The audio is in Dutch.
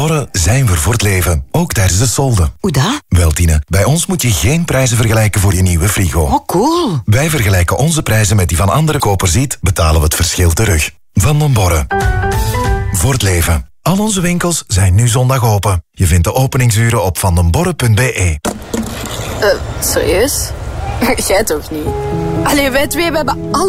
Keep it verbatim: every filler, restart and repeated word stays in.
Borre zijn we voor het leven, ook tijdens de solden. Hoe dat? Wel, Tine, bij ons moet je geen prijzen vergelijken voor je nieuwe frigo. Oh, cool. Wij vergelijken onze prijzen met die van andere kopers ziet, betalen we het verschil terug. Van den Borre. Voor het leven. Al onze winkels zijn nu zondag open. Je vindt de openingsuren op vandenborre punt be. Uh, serieus? Jij toch niet? Allee, wij twee, we hebben alle